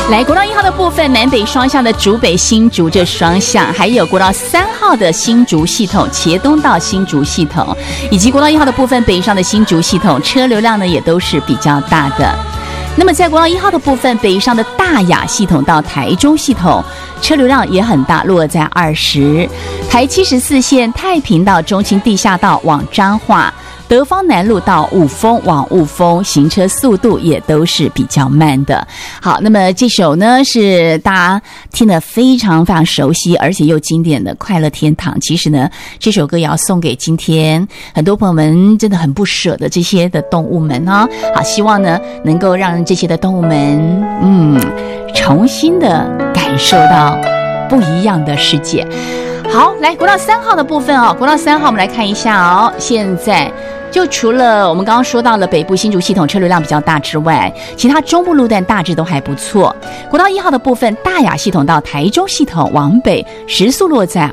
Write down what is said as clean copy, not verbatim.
来，国道1号的部分，南北双向的竹北新竹这双向，还有国道3号的新竹系统，茄东到新竹系统，以及国道1号的部分北上的新竹系统，车流量呢也都是比较大的。那么在国道1号的部分，北上的大雅系统到台中系统，车流量也很大，落在20。台74线太平到中清地下道往彰化，德芳南路到雾峰往雾峰，行车速度也都是比较慢的。好，那么这首呢是大家听得非常非常熟悉，而且又经典的《快乐天堂》。其实呢，这首歌也要送给今天很多朋友们真的很不舍的这些的动物们哦。好，希望呢能够让这些的动物们重新的感受到不一样的世界。好，来国道3号的部分哦，国道3号我们来看一下哦，现在就除了我们刚刚说到了北部新竹系统车流量比较大之外，其他中部路段大致都还不错。国道1号的部分，大雅系统到台中系统往北时速落在